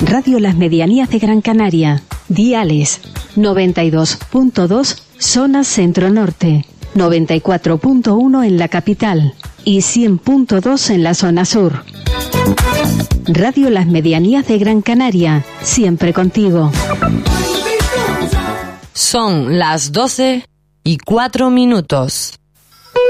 Radio Las Medianías de Gran Canaria. Diales 92.2 zona centro-norte, 94.1 en la capital y 100.2 en la zona sur. Radio Las Medianías de Gran Canaria, siempre contigo. Son las 12:04.